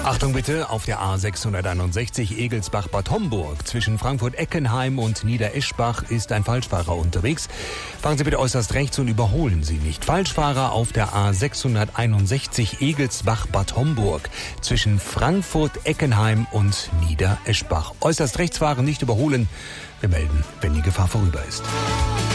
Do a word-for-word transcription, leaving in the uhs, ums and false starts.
Achtung bitte, auf der A sechshunderteinundsechzig Egelsbach-Bad Homburg zwischen Frankfurt-Eckenheim und Niedereschbach ist ein Falschfahrer unterwegs. Fahren Sie bitte äußerst rechts und überholen Sie nicht. Falschfahrer auf der A sechshunderteinundsechzig Egelsbach-Bad Homburg zwischen Frankfurt-Eckenheim und Niedereschbach. Äußerst rechts fahren, nicht überholen. Wir melden, wenn die Gefahr vorüber ist.